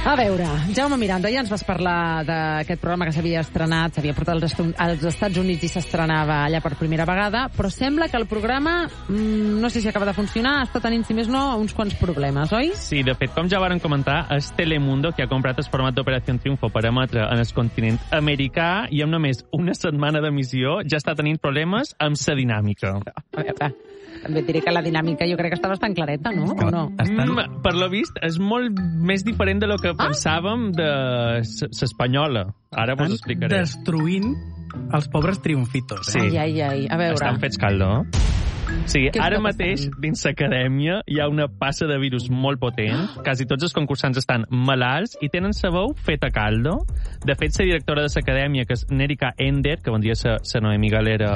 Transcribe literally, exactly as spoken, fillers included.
A veure, Jaume Miranda, ja ens vas parlar d'aquest programa que s'havia estrenat, s'havia portat als, als Estats Units i s'estrenava allà per primera vegada, però sembla que el programa, mmm, no sé si acaba de funcionar, està tenint, si més no, uns quants problemes, oi? Sí, de fet, com ja varen comentar, és Telemundo que ha comprat el format d'Operació Triunfo per emetre en el continent americà i amb només una setmana d'emissió ja està tenint problemes amb la dinàmica. A veure, també et diré que la dinàmica jo crec que està bastant clareta, no? O no? Mm, per lo vist, és molt més diferent de lo que ah? pensàvem de l'espanyola. Ara vos explicaré. Destruint els pobres triomfitos. Sí. Ai, ai, ai. A veure. Estan fets caldo. O sigui, ara mateix, dins l'acadèmia, hi ha una passa de virus molt potent. Quasi tots els concursants estan malalts i tenen la veu feta caldo. De fet, la directora de l'acadèmia, que és Nerika Ender, que vendria a ser Noemí Galera